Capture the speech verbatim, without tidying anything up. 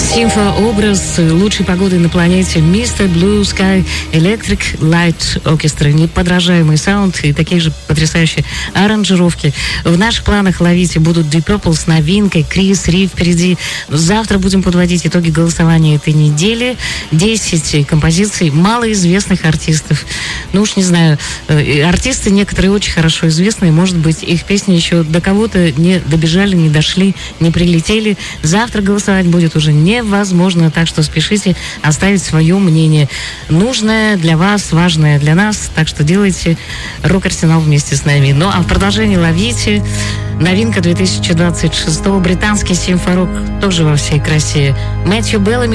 Симфообраз лучшей погоды на планете мистер Blue Sky Electric Light Orchestra. Неподражаемый саунд и такие же потрясающие аранжировки. В наших планах ловить будут Deep Purple с новинкой, Крис Ри впереди. Завтра будем подводить итоги голосования этой недели. десять композиций малоизвестных артистов. Ну уж не знаю, артисты некоторые очень хорошо известные, может быть, их песни еще до кого-то не добежали, не дошли, не прилетели. Завтра голосовать будет уже невозможно, так что спешите оставить свое мнение. Нужное для вас, важное для нас, так что делайте рок-арсенал вместе с нами. Ну а в продолжении ловите новинка две тысячи двадцать шестого, британский симфорок, тоже во всей красе. Мэтью Беллами.